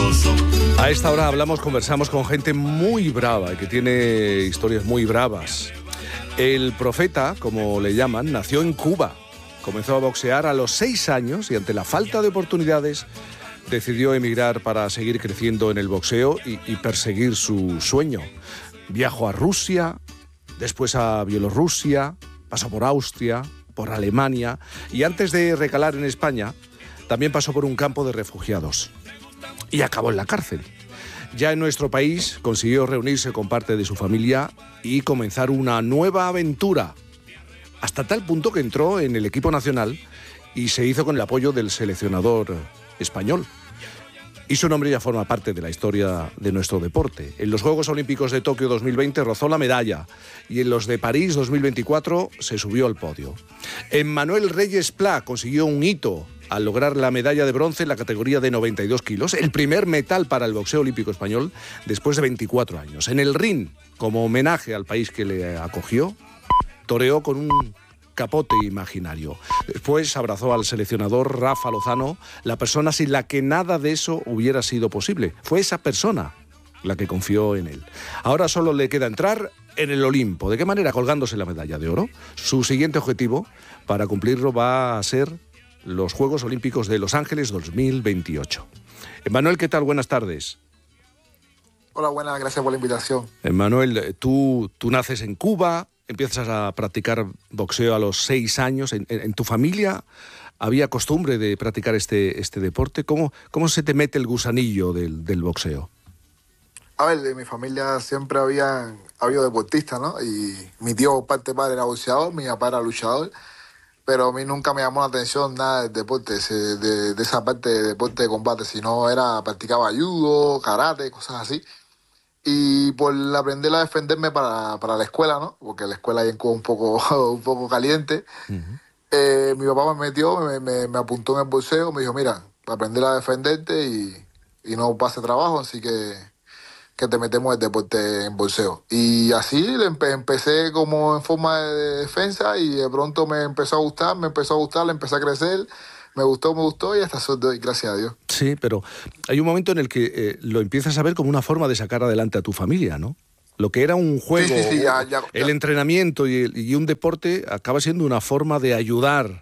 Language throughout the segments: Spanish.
A esta hora conversamos con gente muy brava y que tiene historias muy bravas. El profeta, como le llaman, nació en Cuba. Comenzó a boxear a los 6 años y ante la falta de oportunidades decidió emigrar para seguir creciendo en el boxeo y perseguir su sueño. Viajó a Rusia, después a Bielorrusia, pasó por Austria, por Alemania y antes de recalar en España también pasó por un campo de refugiados y acabó en la cárcel. Ya en nuestro país consiguió reunirse con parte de su familia y comenzar una nueva aventura, hasta tal punto que entró en el equipo nacional y se hizo con el apoyo del seleccionador español. Y su nombre ya forma parte de la historia de nuestro deporte. En los Juegos Olímpicos de Tokio 2020 rozó la medalla y en los de París 2024 se subió al podio. Emmanuel Reyes Pla consiguió un hito al lograr la medalla de bronce en la categoría de 92 kilos, el primer metal para el boxeo olímpico español después de 24 años. En el ring, como homenaje al país que le acogió, toreó con un capote imaginario. Después abrazó al seleccionador Rafa Lozano, la persona sin la que nada de eso hubiera sido posible. Fue esa persona la que confió en él. Ahora solo le queda entrar en el Olimpo. ¿De qué manera? Colgándose la medalla de oro. Su siguiente objetivo para cumplirlo va a ser los Juegos Olímpicos de Los Ángeles 2028. Emmanuel, ¿qué tal? Buenas tardes. Hola, buenas, gracias por la invitación. Emmanuel, tú naces en Cuba, empiezas a practicar boxeo a los 6 años. ¿En tu familia había costumbre de practicar este deporte? ¿Cómo se te mete el gusanillo del boxeo? A ver, de mi familia siempre ha habido deportistas, ¿no? Y mi tío, parte padre, era boxeador, mi papá era luchador, pero a mí nunca me llamó la atención nada del deporte, de esa parte de deporte de combate, sino practicaba judo, karate, cosas así. Y por aprender a defenderme para la escuela, ¿no? Porque la escuela ahí en Cuba un poco caliente. Uh-huh. Mi papá me metió, me apuntó en el boxeo, me dijo, mira, para aprender a defenderte y no pase trabajo, así que te metemos el deporte en boxeo. Y así empecé como en forma de defensa y de pronto me empezó a gustar, le empecé a crecer. Me gustó y hasta hoy, gracias a Dios. Sí, pero hay un momento en el que lo empiezas a ver como una forma de sacar adelante a tu familia, ¿no? Lo que era un juego, el entrenamiento y un deporte acaba siendo una forma de ayudar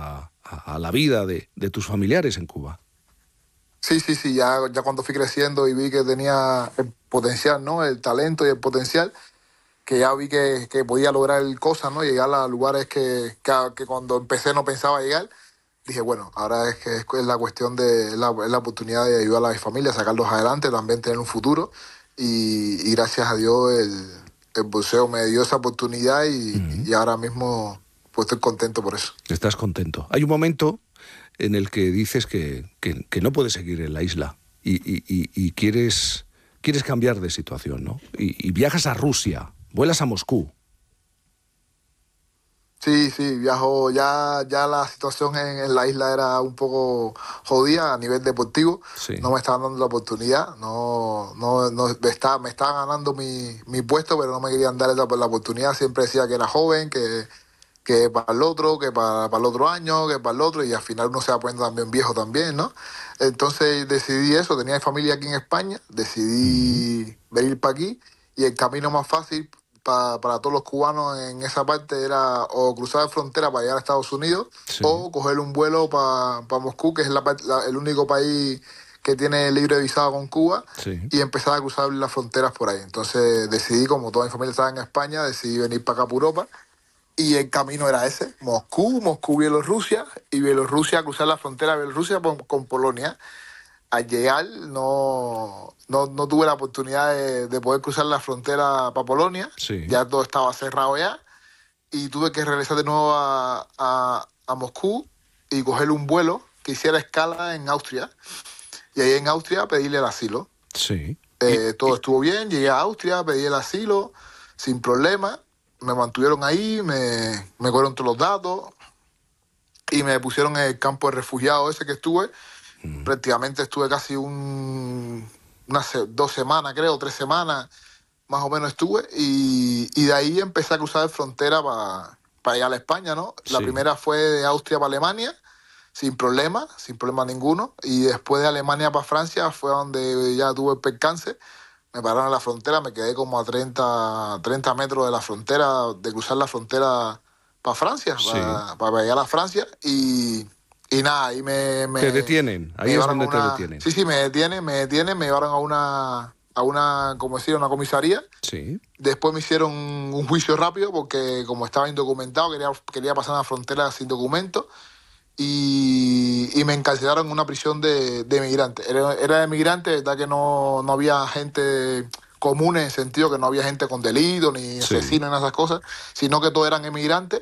a la vida de tus familiares en Cuba. Sí, ya cuando fui creciendo y vi que tenía el potencial, ¿no? El talento y el potencial, que ya vi que podía lograr cosas, ¿no? Llegar a lugares que cuando empecé no pensaba llegar. Dije, bueno, ahora es la cuestión de la oportunidad de ayudar a mi familia, sacarlos adelante, también tener un futuro. Y gracias a Dios el boxeo me dio esa oportunidad y ahora mismo pues estoy contento por eso. Estás contento. Hay un momento en el que dices que no puedes seguir en la isla y quieres cambiar de situación, ¿no? Y viajas a Rusia, vuelas a Moscú. Sí, viajo. Ya la situación en la isla era un poco jodida a nivel deportivo. Sí. No me estaban dando la oportunidad. No me estaban ganando mi puesto, pero no me querían dar la oportunidad. Siempre decía que era joven, que para el otro, que para el otro año, que para el otro, y al final uno se va poniendo también viejo también, ¿no? Entonces decidí eso. Tenía familia aquí en España, decidí venir para aquí, y el camino más fácil para todos los cubanos en esa parte era o cruzar la frontera para llegar a Estados Unidos, sí, o coger un vuelo para Moscú, que es el único país que tiene libre visado con Cuba, sí, y empezar a cruzar las fronteras por ahí. Entonces decidí, como toda mi familia estaba en España, decidí venir para acá, por Europa, y el camino era ese: Moscú, Bielorrusia, y Bielorrusia, cruzar la frontera de Bielorrusia con Polonia. Al llegar no tuve la oportunidad de poder cruzar la frontera para Polonia, sí, ya todo estaba cerrado ya, y tuve que regresar de nuevo a Moscú y coger un vuelo que hiciera escala en Austria, y ahí en Austria pedirle el asilo. Sí. Todo estuvo bien, llegué a Austria, pedí el asilo sin problema, me mantuvieron ahí, me cogieron todos los datos y me pusieron en el campo de refugiados ese que estuve. Prácticamente estuve casi unas 2 semanas, creo, 3 semanas, más o menos estuve, y de ahí empecé a cruzar frontera para llegar a España, ¿no? Sí. La primera fue de Austria para Alemania, sin problema ninguno. Y después de Alemania para Francia fue donde ya tuve el percance. Me pararon en la frontera, me quedé como a 30 metros de la frontera, de cruzar la frontera para Francia, sí. para llegar a Francia. Y nada, ahí te detienen, ahí es donde te detienen. Sí, me detienen, me llevaron a una, como decir, una comisaría. Sí. Después me hicieron un juicio rápido porque como estaba indocumentado, quería pasar la frontera sin documento. Y me encarcelaron en una prisión de migrantes. Era de migrantes, verdad que no había gente común en el sentido que no había gente con delito, ni asesinos, ni esas cosas, sino que todos eran emigrantes.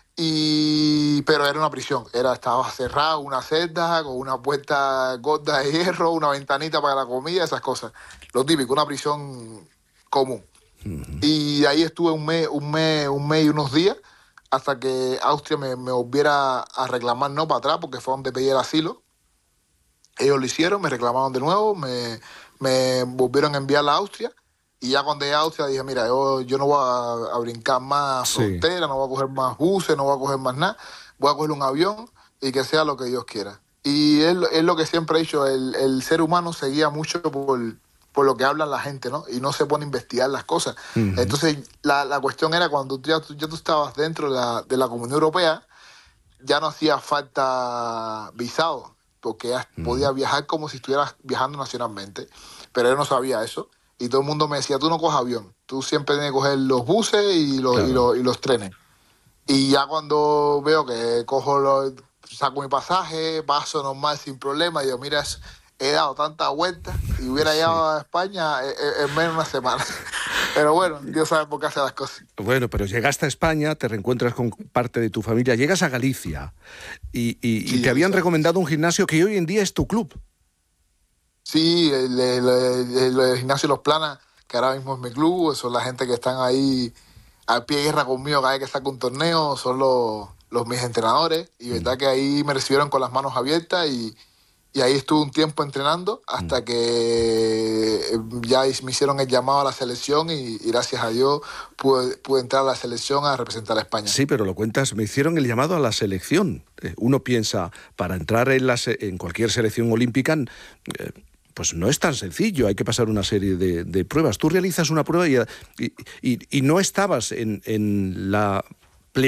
Pero era una prisión, estaba cerrado, una celda con una puerta gorda de hierro, una ventanita para la comida, esas cosas. Lo típico, una prisión común. Y ahí estuve un mes y unos días, hasta que Austria me volviera a reclamar no para atrás, porque fue donde pedí el asilo. Ellos lo hicieron, me reclamaron de nuevo, me volvieron a enviar a Austria. Y ya cuando llegué a Austria dije, mira, yo no voy a brincar más frontera, no voy a coger más buses, no voy a coger más nada. Voy a coger un avión y que sea lo que Dios quiera. Y es lo que siempre he dicho, el ser humano se guía mucho por lo que habla la gente, ¿no? Y no se pone a investigar las cosas. Uh-huh. Entonces, la cuestión era cuando tú estabas dentro de la Comunidad Europea, ya no hacía falta visado, porque ya podías viajar como si estuvieras viajando nacionalmente. Pero yo no sabía eso. Y todo el mundo me decía, tú no coges avión, tú siempre tienes que coger los buses y los trenes. Y ya cuando veo que saco mi pasaje, paso normal sin problema, y digo, mira, he dado tanta vuelta y hubiera llegado a España en menos de una semana. Pero bueno, Dios sabe por qué hace las cosas. Bueno, pero llegaste a España, te reencuentras con parte de tu familia, llegas a Galicia y te habían recomendado un gimnasio que hoy en día es tu club. Sí, el gimnasio Los Planas, que ahora mismo es mi club, son la gente que están ahí al pie de guerra conmigo cada vez que saco un torneo, son los mis entrenadores, y verdad que ahí me recibieron con las manos abiertas y ahí estuve un tiempo entrenando hasta que ya me hicieron el llamado a la selección y gracias a Dios pude entrar a la selección a representar a España. Sí, pero lo cuentas, me hicieron el llamado a la selección. Uno piensa, para entrar en cualquier selección olímpica, pues no es tan sencillo, hay que pasar una serie de pruebas. Tú realizas una prueba y no estabas en la